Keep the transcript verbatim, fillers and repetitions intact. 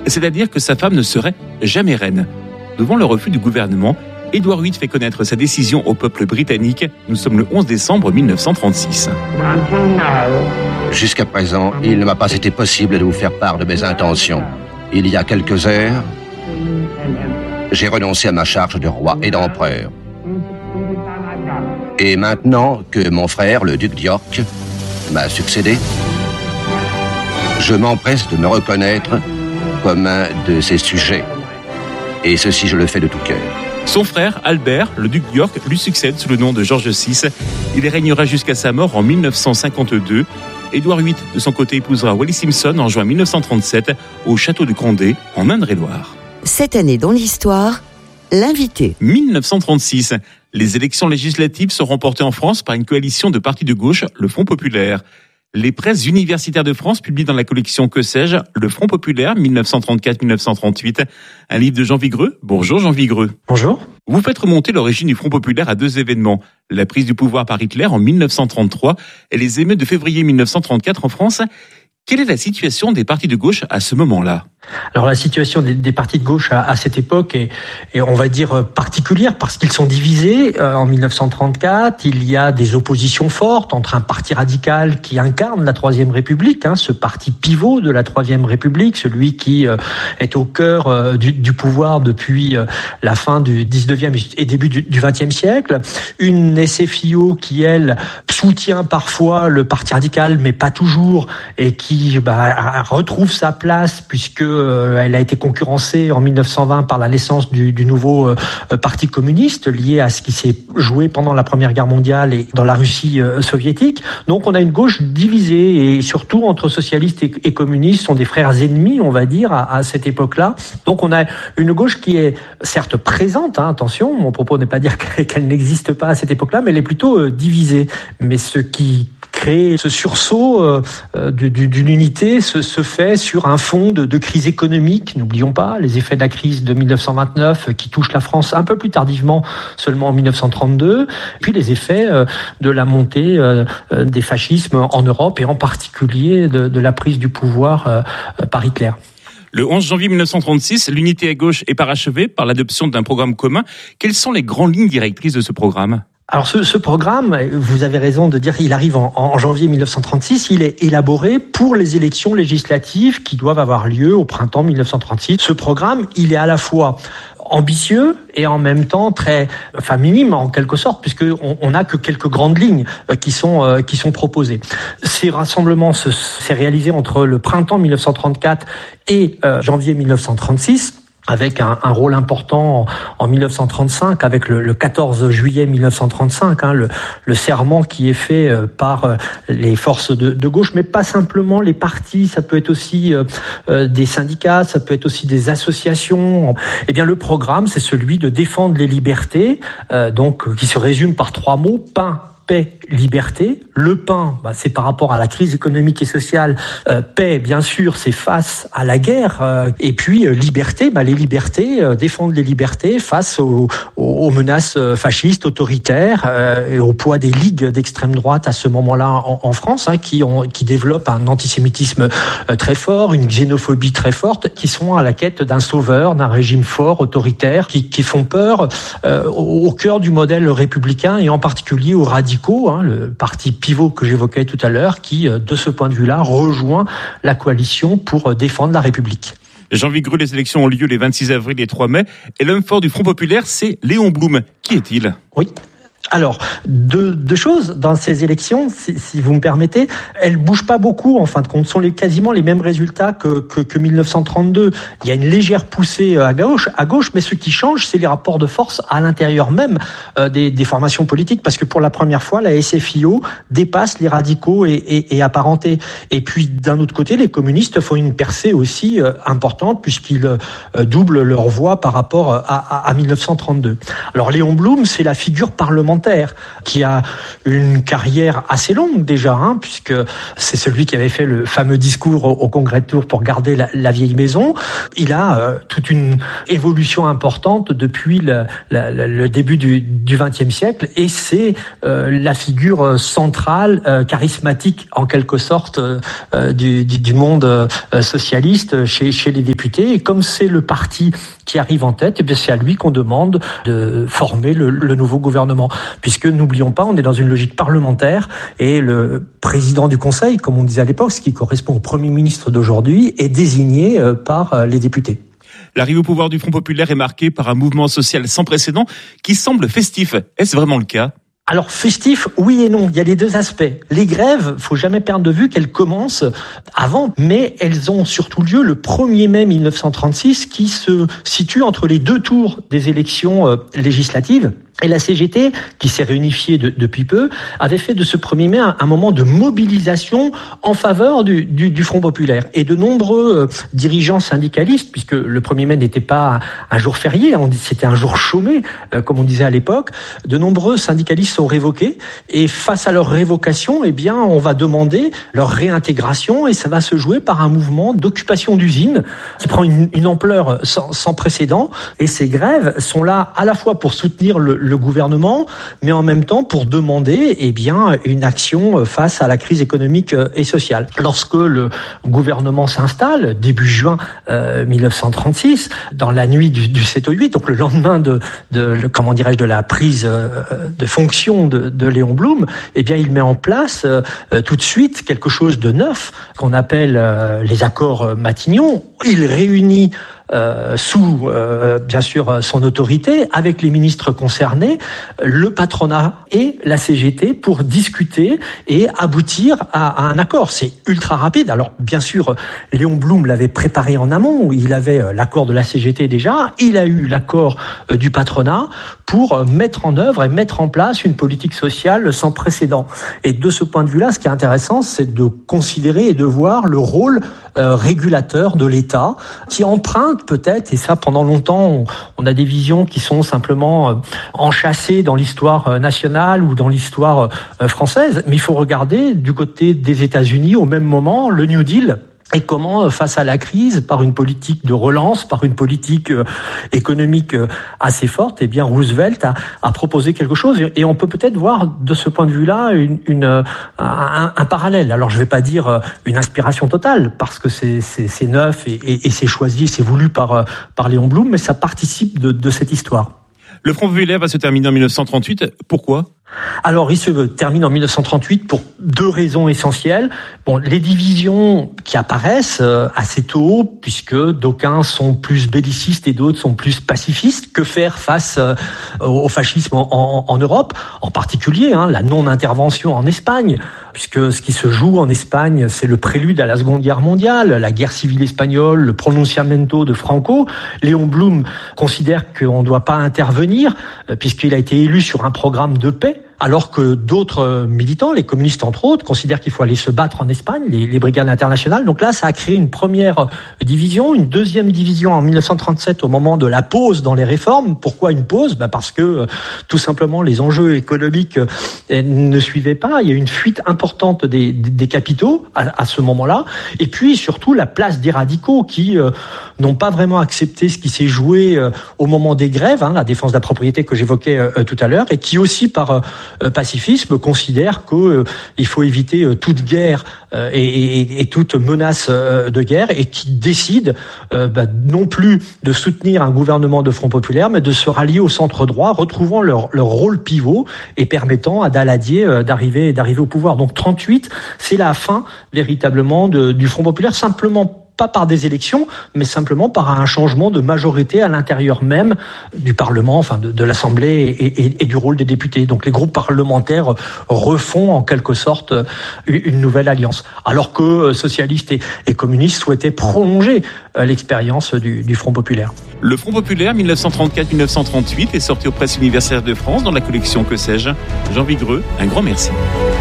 c'est-à-dire que sa femme ne serait jamais reine. Devant le refus du gouvernement, Édouard huit fait connaître sa décision au peuple britannique. Nous sommes le onze décembre mille neuf cent trente-six. Jusqu'à présent, il ne m'a pas été possible de vous faire part de mes intentions. Il y a quelques heures, j'ai renoncé à ma charge de roi et d'empereur. Et maintenant que mon frère, le duc d'York, m'a succédé, je m'empresse de me reconnaître comme un de ses sujets. Et ceci, je le fais de tout cœur. Son frère, Albert, le duc d'York, lui succède sous le nom de George six. Il régnera jusqu'à sa mort en mille neuf cent cinquante-deux. Édouard huit, de son côté, épousera Wallis Simpson en juin mille neuf cent trente-sept au château de Condé, en Indre-et-Loire. Cette année dans l'histoire, l'invité. mille neuf cent trente-six. Les élections législatives sont remportées en France par une coalition de partis de gauche, le Front populaire. Les presses universitaires de France publient dans la collection Que sais-je, le Front populaire mille neuf cent trente-quatre à mille neuf cent trente-huit, un livre de Jean Vigreux. Bonjour Jean Vigreux. Bonjour. Vous faites remonter l'origine du Front populaire à deux événements, la prise du pouvoir par Hitler en mille neuf cent trente-trois et les émeutes de février mille neuf cent trente-quatre en France. Quelle est la situation des partis de gauche à ce moment-là ? Alors la situation des, des partis de gauche à, à cette époque est, est, on va dire, particulière parce qu'ils sont divisés. Euh, en mille neuf cent trente-quatre, il y a des oppositions fortes entre un parti radical qui incarne la Troisième République, hein, ce parti pivot de la Troisième République, celui qui euh, est au cœur euh, du, du pouvoir depuis euh, la fin du dix-neuvième et début du, du vingtième siècle. Une S F I O qui, elle, soutient parfois le parti radical, mais pas toujours, et qui bah, retrouve sa place puisque elle a été concurrencée en mille neuf cent vingt par la naissance du, du nouveau euh, parti communiste lié à ce qui s'est joué pendant la Première Guerre mondiale et dans la Russie euh, soviétique. Donc on a une gauche divisée et surtout entre socialistes et, et communistes sont des frères ennemis, on va dire, à, à cette époque-là. Donc on a une gauche qui est certes présente, hein, attention, mon propos n'est pas dire qu'elle n'existe pas à cette époque-là, mais elle est plutôt euh, divisée. Mais ce qui crée ce sursaut euh, d'une unité se, se fait sur un fond de, de crise économique. N'oublions pas les effets de la crise de mille neuf cent vingt-neuf qui touche la France un peu plus tardivement, seulement en mille neuf cent trente-deux, puis les effets euh, de la montée euh, des fascismes en Europe et en particulier de, de la prise du pouvoir euh, par Hitler. Le onze janvier mille neuf cent trente-six, l'unité à gauche est parachevée par l'adoption d'un programme commun. Quelles sont les grandes lignes directrices de ce programme ? Alors ce, ce programme, vous avez raison de dire qu'il arrive en, en janvier mille neuf cent trente-six, il est élaboré pour les élections législatives qui doivent avoir lieu au printemps mille neuf cent trente-six. Ce programme, il est à la fois ambitieux et en même temps très, enfin minime en quelque sorte, puisque on, on a que quelques grandes lignes qui sont euh, qui sont proposées. Ces rassemblements se, s'est réalisé entre le printemps mille neuf cent trente-quatre et euh, janvier mille neuf cent trente-six. Avec un, un rôle important en, en mille neuf cent trente-cinq, avec le, le quatorze juillet mille neuf cent trente-cinq, hein, le, le serment qui est fait euh, par euh, les forces de, de gauche, mais pas simplement les partis, ça peut être aussi euh, euh, des syndicats, ça peut être aussi des associations. Eh bien, le programme, c'est celui de défendre les libertés, euh, donc qui se résume par trois mots: pain, paix, liberté. Le pain, bah, c'est par rapport à la crise économique et sociale. Euh, paix, bien sûr, c'est face à la guerre. Euh, et puis, euh, liberté, bah, les libertés, euh, défendre les libertés face aux, aux menaces fascistes, autoritaires, euh, et au poids des ligues d'extrême droite à ce moment-là en, en France, hein, qui, ont, qui développent un antisémitisme euh, très fort, une xénophobie très forte, qui sont à la quête d'un sauveur, d'un régime fort, autoritaire, qui, qui font peur euh, au, au cœur du modèle républicain et en particulier aux radicaux, hein, le parti pivot que j'évoquais tout à l'heure, qui, de ce point de vue-là, rejoint la coalition pour défendre la République. Jean Vigreux, les élections ont lieu les vingt-six avril et trois mai, et l'homme fort du Front populaire, c'est Léon Blum. Qui est-il ? Oui. Alors, deux, deux choses dans ces élections, si, si vous me permettez, elles bougent pas beaucoup, en fin de compte, ce sont les, quasiment les mêmes résultats que, que, que mille neuf cent trente-deux. Il y a une légère poussée à gauche, à gauche, mais ce qui change, c'est les rapports de force à l'intérieur même euh, des, des formations politiques, parce que pour la première fois, la S F I O dépasse les radicaux et, et, et apparentés. Et puis, d'un autre côté, les communistes font une percée aussi euh, importante, puisqu'ils euh, doublent leur voix par rapport à, à, à mille neuf cent trente-deux. Alors, Léon Blum, c'est la figure parlementaire parlementaire, qui a une carrière assez longue déjà, hein, puisque c'est celui qui avait fait le fameux discours au, au Congrès de Tours pour garder la, la vieille maison. Il a euh, toute une évolution importante depuis le, le, le début du vingtième siècle, et c'est euh, la figure centrale, euh, charismatique en quelque sorte, euh, du, du, du monde euh, socialiste chez, chez les députés. Et comme c'est le parti qui arrive en tête, et bien c'est à lui qu'on demande de former le, le nouveau gouvernement. Puisque, n'oublions pas, on est dans une logique parlementaire, et le président du Conseil, comme on disait à l'époque, ce qui correspond au Premier ministre d'aujourd'hui, est désigné par les députés. L'arrivée au pouvoir du Front populaire est marquée par un mouvement social sans précédent qui semble festif. Est-ce vraiment le cas ? Alors, festif, oui et non. Il y a les deux aspects. Les grèves, faut jamais perdre de vue qu'elles commencent avant, mais elles ont surtout lieu le premier mai mille neuf cent trente-six, qui se situe entre les deux tours des élections euh, législatives. Et la C G T, qui s'est réunifiée de, depuis peu, avait fait de ce premier mai un, un moment de mobilisation en faveur du, du, du Front populaire. Et de nombreux euh, dirigeants syndicalistes, puisque le premier mai n'était pas un jour férié, on dit, c'était un jour chômé, euh, comme on disait à l'époque, de nombreux syndicalistes sont révoqués. Et face à leur révocation, eh bien, on va demander leur réintégration, et ça va se jouer par un mouvement d'occupation d'usines qui prend une, une ampleur sans, sans précédent. Et ces grèves sont là à la fois pour soutenir le le gouvernement, mais en même temps pour demander eh bien, une action face à la crise économique et sociale. Lorsque le gouvernement s'installe, début juin euh, mille neuf cent trente-six, dans la nuit du, du sept au huit, donc le lendemain de, de comment dirais-je, de la prise euh, de fonction de, de Léon Blum, eh bien, il met en place euh, tout de suite quelque chose de neuf, qu'on appelle euh, les accords Matignon. Il réunit Euh, sous, euh, bien sûr, son autorité, avec les ministres concernés, le patronat et la C G T pour discuter et aboutir à, à un accord. C'est ultra rapide. Alors, bien sûr, Léon Blum l'avait préparé en amont. Il avait l'accord de la C G T déjà. Il a eu l'accord du patronat pour mettre en œuvre et mettre en place une politique sociale sans précédent. Et de ce point de vue-là, ce qui est intéressant, c'est de considérer et de voir le rôle euh, régulateur de l'État qui emprunte peut-être, et ça pendant longtemps, on, on a des visions qui sont simplement euh, enchâssées dans l'histoire euh, nationale ou dans l'histoire euh, française, mais il faut regarder du côté des États-Unis au même moment le New Deal. Et comment, face à la crise, par une politique de relance, par une politique euh, économique euh, assez forte, eh bien Roosevelt a, a proposé quelque chose. Et, et on peut peut-être voir de ce point de vue-là une, une, euh, un, un parallèle. Alors je ne vais pas dire euh, une inspiration totale, parce que c'est, c'est, c'est neuf et, et, et c'est choisi, c'est voulu par, euh, par Léon Blum, mais ça participe de, de cette histoire. Le Front populaire va se terminer en mille neuf cent trente-huit. Pourquoi ? Alors, il se termine en mille neuf cent trente-huit pour deux raisons essentielles. Bon, les divisions qui apparaissent euh, assez tôt, puisque d'aucuns sont plus bellicistes et d'autres sont plus pacifistes. Que faire face euh, au fascisme en, en, en Europe ? En particulier, hein, la non-intervention en Espagne, puisque ce qui se joue en Espagne, c'est le prélude à la Seconde Guerre mondiale, la guerre civile espagnole, le pronunciamento de Franco. Léon Blum considère qu'on ne doit pas intervenir, euh, puisqu'il a été élu sur un programme de paix, alors que d'autres militants, les communistes entre autres, considèrent qu'il faut aller se battre en Espagne, les, les brigades internationales. Donc là, ça a créé une première division, une deuxième division en mille neuf cent trente-sept au moment de la pause dans les réformes. Pourquoi une pause ? Ben parce que euh, tout simplement les enjeux économiques euh, ne suivaient pas. Il y a eu une fuite importante des, des, des capitaux à, à ce moment-là. Et puis surtout la place des radicaux qui euh, n'ont pas vraiment accepté ce qui s'est joué euh, au moment des grèves, hein, la défense de la propriété que j'évoquais euh, tout à l'heure, et qui aussi par euh, pacifisme considère qu'il euh, faut éviter euh, toute guerre euh, et, et, et toute menace euh, de guerre, et qui décide euh, bah, non plus de soutenir un gouvernement de Front populaire, mais de se rallier au centre droit, retrouvant leur, leur rôle pivot et permettant à Daladier euh, d'arriver, d'arriver au pouvoir. Donc trente-huit, c'est la fin véritablement de, du Front populaire, simplement pas par des élections, mais simplement par un changement de majorité à l'intérieur même du Parlement, enfin de, de l'Assemblée et, et, et du rôle des députés. Donc les groupes parlementaires refont en quelque sorte une nouvelle alliance, alors que socialistes et, et communistes souhaitaient prolonger l'expérience du, du Front populaire. Le Front populaire mille neuf cent trente-quatre à mille neuf cent trente-huit est sorti aux presses universitaires de France dans la collection Que sais-je ? Jean Vigreux, un grand merci.